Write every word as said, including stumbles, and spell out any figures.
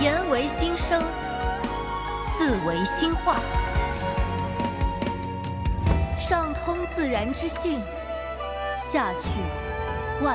言为心声，字为心话。上通自然之性，下去